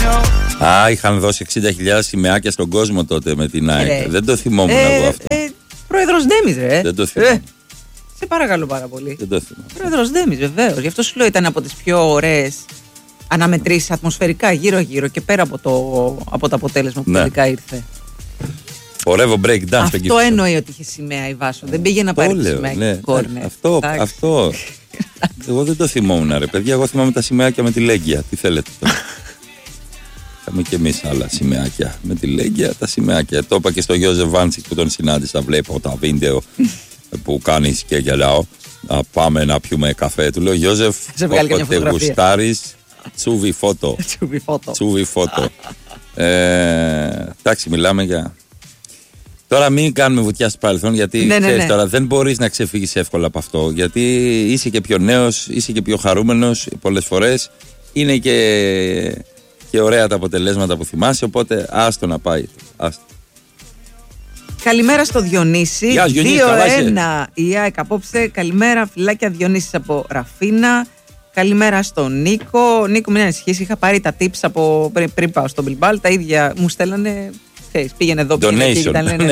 Είχαν δώσει 60.000 σημαίακια στον κόσμο τότε με την ΑΕΚ. Δεν το θυμόμουν εγώ αυτό. Πρόεδρος Ντέμις, ρε. Δεν το θυμόμουν. Σε παρακαλώ πάρα πολύ. Δεν το θυμόμουν. Πρόεδρος Ντέμις, βεβαίως. Γι' αυτό σου λέω ήταν από τις πιο ωραίες αναμετρήσεις ατμοσφαιρικά γύρω-γύρω και πέρα από το αποτέλεσμα που τελικά ήρθε. Χορεύω break dance. Αυτό εννοεί ότι είχε σημαία η Βάσο. Δεν πήγε να πάρει τη σημαία και κόρνερ. Αυτό. Εγώ δεν το θυμόμουν, ρε παιδιά. Εγώ θυμάμαι τα σημαίακια με τη Λέγκια. Τι θέλετε τώρα. Είχαμε και εμείς άλλα σημαίακια με τη Λέγκια. Τα σημαίακια. Το είπα και στο Γιώζεφ Βάντσικ που τον συνάντησα. Βλέπω τα βίντεο που κάνεις και γελάω. Να πάμε να πιούμε καφέ. Του λέω Γιώζεφ, όποτε γουστάρεις, τσούβι φώτο. Τσούβι φώτο. Εντάξει, μιλάμε για. Τώρα μην κάνουμε βουτιά στο παρελθόν, γιατί ξέρεις, τώρα δεν μπορείς να ξεφύγεις εύκολα από αυτό. Γιατί είσαι και πιο νέος, είσαι και πιο χαρούμενος πολλές φορές. Είναι και ωραία τα αποτελέσματα που θυμάσαι, οπότε άστο να πάει. Άστο. Καλημέρα στο Διονύση. 2-1 η ΑΕΚ απόψε. Καλημέρα, φιλάκια Διονύσης από Ραφίνα. Καλημέρα στον Νίκο. Νίκο, μην ανησυχείς, είχα πάρει τα tips από πριν πάω στο Μπιλμπάλ. Τα ίδια μου στέλνανε. Πήγαινε εδώ, πήγαινε εκεί.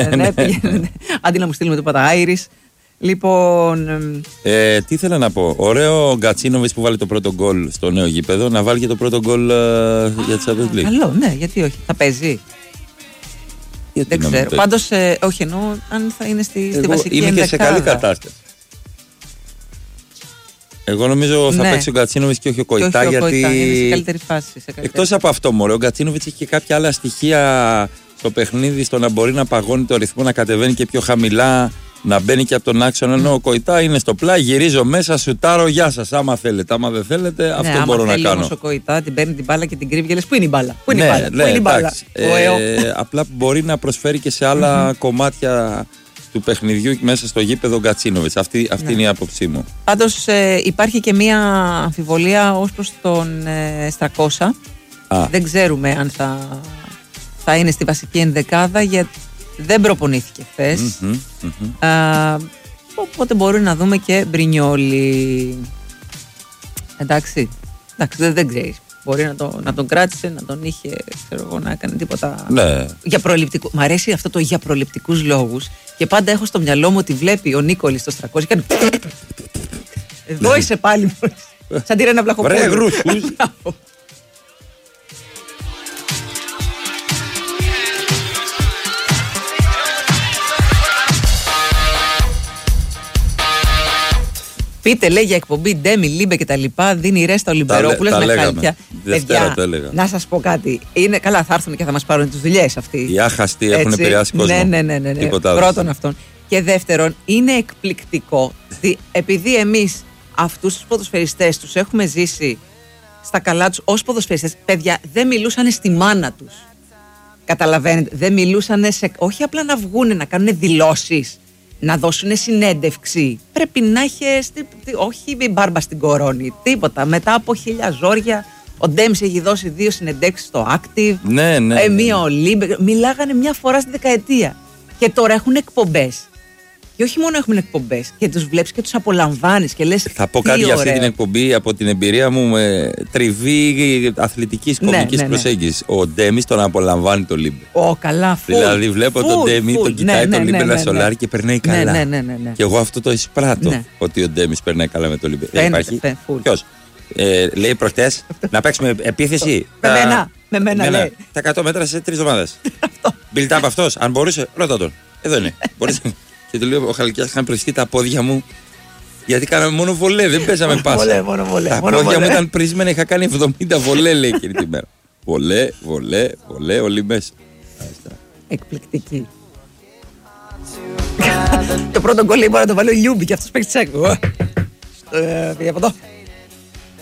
Αντί να μου στείλουμε τίποτα Άιρις. Λοιπόν. Τι ήθελα να πω. Ωραίο Γκατσίνοβιτς που βάλει το πρώτο γκολ στο νέο γήπεδο. Να βάλει και το πρώτο γκολ για τη Champions League. Καλό, ναι, γιατί όχι. Θα παίζει. Δεν ξέρω. Πάντως, όχι, εννοώ αν θα είναι στη βασική είναι ενδεκάδα. Είναι και σε καλή κατάσταση. Εγώ νομίζω θα παίξει ο Γκατσίνοβιτς και όχι ο Κοϊτά. Γιατί είναι σε καλύτερη φάση. Εκτός από αυτό, μωρέ, ο Γκατσίνοβιτς έχει και κάποια άλλα στοιχεία στο παιχνίδι, στο να μπορεί να παγώνει το ρυθμό, να κατεβαίνει και πιο χαμηλά, να μπαίνει και από τον άξονα. Ενώ ο Κοϊτά είναι στο πλάι, γυρίζω μέσα, σουτάρω, γεια σας. Άμα θέλετε, άμα δεν θέλετε, αυτό μπορώ να κάνω. Όμως ο Κοϊτά την παίρνει την μπάλα και την κρύβει και λες πού είναι η μπάλα. Πού είναι η μπάλα. Απλά μπορεί να προσφέρει και σε άλλα κομμάτια του παιχνιδιού μέσα στο γήπεδο Γκατσίνοβιτς. Αυτή είναι η άποψή μου. Πάντως υπάρχει και μία αμφιβολία ως προς τον Στρακόσα. Δεν ξέρουμε αν θα είναι στη βασική ενδεκάδα, γιατί δεν προπονήθηκε χθες. Οπότε μπορεί να δούμε και Μπρινιόλι. Εντάξει, δεν ξέρεις. Μπορεί να τον κράτησε, να τον είχε, ξέρω εγώ, να έκανε τίποτα. Ναι. Για προληπτικού. Μ' αρέσει αυτό το για προληπτικούς λόγους. Και πάντα έχω στο μυαλό μου ότι βλέπει ο Νίκολης στο Στρακόζη και κάνει. Εδώ είσαι πάλι. Σαν τη Ρένα Βλαχοπούλου. Βρε γρούσους. Πείτε, λέει, για εκπομπή Ντέμι, Λίμπε και τα λοιπά. Δίνει ρέστα ο Λιμπερόπουλος με χάλια. Δευτέρα το έλεγα. Να σας πω κάτι. Είναι καλά, θα έρθουν και θα μας πάρουν τις δουλειές αυτοί. Οι άχαστοι έχουν επηρεάσει κόσμο. Ναι. Πρώτον αυτόν. Και δεύτερον, είναι εκπληκτικό. Επειδή εμείς αυτούς τους ποδοσφαιριστές τους έχουμε ζήσει στα καλά τους ως ποδοσφαιριστές, παιδιά, δεν μιλούσαν στη μάνα τους. Καταλαβαίνετε. Δεν μιλούσαν όχι απλά να βγούνε, να κάνουν δηλώσεις, να δώσουν συνέντευξη. Πρέπει να έχει. Όχι μπάρμπα στην κορώνη. Τίποτα. Μετά από 1000 ζόρια, ο Ντέμις έχει δώσει 2 συνεντεύξεις στο Active. Ναι. Μία ο Λίμπε. Μιλάγανε μια φορά στη δεκαετία. Και τώρα έχουν εκπομπές. Και όχι μόνο έχουν εκπομπές. Και τους βλέπεις και τους απολαμβάνεις και λες. Θα πω κάτι για αυτή την εκπομπή από την εμπειρία μου με τριβή αθλητικής κομικής προσέγγισης. Ο Ντέμις τον απολαμβάνει το Λίμπε. Καλά, δηλαδή βλέπω τον Ντέμι, τον κοιτάει τον Λίμπε να σολάρει και περνάει καλά. Ναι. Και εγώ αυτό το εισπράττω. Ότι ο Ντέμις περνάει καλά με το Λίμπε. Υπάρχει. Ποιος? Λέει προχτές να παίξουμε επίθεση. Με μένα λέει. Τα 100 μέτρα σε 3 εβδομάδες. Build up αυτός, αν μπορούσε, ρώτα τον. Εδώ είναι. Και του λέω: ο Χαλκιάς, είχαν πριστεί τα πόδια μου. Γιατί κάναμε μόνο βολέ, δεν παίζαμε πάσα. Τα πόδια μου ήταν πρισμένα, είχα κάνει 70 βολέ, λέει εκείνη τη μέρα. Βολέ, όλοι μέσα. Εκπληκτική. Το πρώτο γκολ μπορεί να το βάλει ο Λιούμπι και αυτός παίξει τσέκο. Πήγε από εδώ.